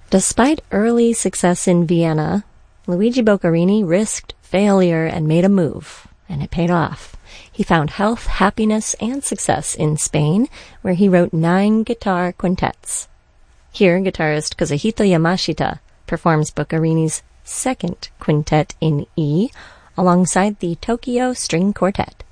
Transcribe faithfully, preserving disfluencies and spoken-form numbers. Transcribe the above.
Despite early success in Vienna, Luigi Boccherini risked failure and made a move, and it paid off. He found health, happiness, and success in Spain, where he wrote nine guitar quintets. Here, guitarist Kazuhito Yamashita performs Boccherini's second quintet in E, alongside the Tokyo String Quartet.